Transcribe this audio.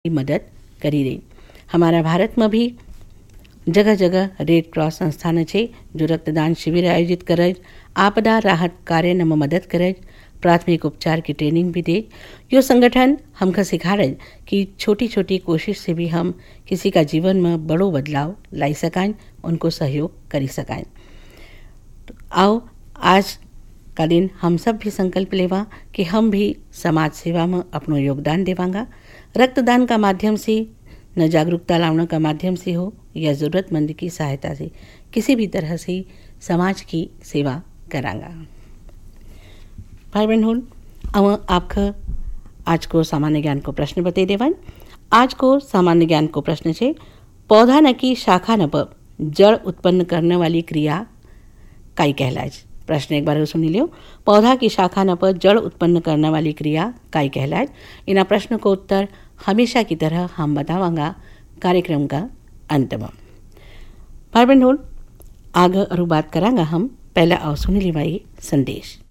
की मदद કરી રહી. हमारा भारत में भी जगह जगह रेड क्रॉस संस्थान છે जो रक्तदान शिविर आयोजित करे, आपदा राहत कार्य में मदद करे, प्राथमिक उपचार की ट्रेनिंग भी दे. यो संगठन हमको सिखाड़े कि छोटी छोटी कोशिश से भी हम किसी का जीवन में बड़ो बदलाव लाई सकाएं, उनको सहयोग करी सकाएं. तो आओ आज का दिन हम सब भी संकल्प लेवा कि हम भी समाज सेवा में अपनो योगदान देवांगा. रक्तदान का माध्यम से न जागरूकता लाने का माध्यम से हो या ज़रूरतमंद की सहायता से किसी भी तरह से समाज की सेवा करांगा. भाई बहनों, अब आपका आज को सामान्य ज्ञान को प्रश्न बता देवन. आज को सामान्य ज्ञान को प्रश्न है, पौधा न की शाखा न पर जड़ उत्पन्न करने वाली क्रिया काई कहलाए. प्रश्न एक बार सुनी लियो. पौधा की शाखा न पर जड़ उत्पन्न करने वाली क्रिया काई कहलाए. इन प्रश्न को उत्तर हमेशा की तरह हम बतावांगा कार्यक्रम का अंत में. भाई बहनों, आगे और बात करांगा हम. पहला आओ सुनी लिवाई संदेश.